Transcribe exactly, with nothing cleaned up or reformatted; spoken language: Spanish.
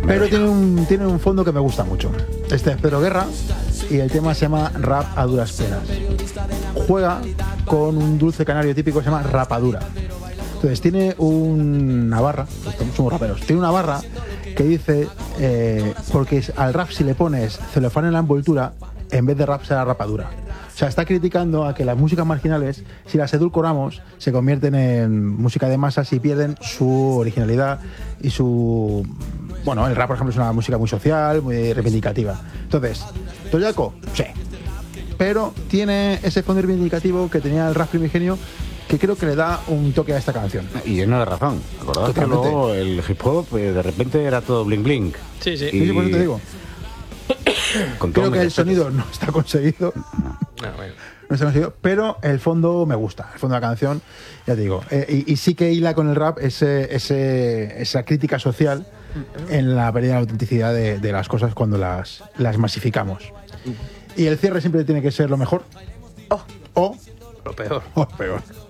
Pero tiene un, tiene un fondo que me gusta mucho. Este es Pedro Guerra y el tema se llama Rap a duras penas. Juega con un dulce canario típico que se llama rapadura. Entonces tiene una barra, somos raperos, tiene una barra que dice, eh, porque al rap si le pones celofán en la envoltura, en vez de rap será rapadura. O sea, está criticando a que las músicas marginales, si las edulcoramos, se convierten en música de masas y pierden su originalidad y su... Bueno, el rap, por ejemplo, es una música muy social, muy reivindicativa. Entonces, ¿Toyaco? Sí. Pero tiene ese fondo reivindicativo que tenía el rap primigenio, que creo que le da un toque a esta canción. Y lleno de razón. Acordad que luego el hip hop eh, de repente era todo bling bling. Sí, sí. Y sí, por eso te digo. Con creo que el sonido no está conseguido. No, bueno. No está conseguido, pero el fondo me gusta. El fondo de la canción, ya te digo. Eh, y, y sí que hila con el rap ese, ese, esa crítica social en la pérdida de la autenticidad de, de las cosas cuando las, las masificamos. Y el cierre siempre tiene que ser lo mejor. Oh. O Lo peor. o peor.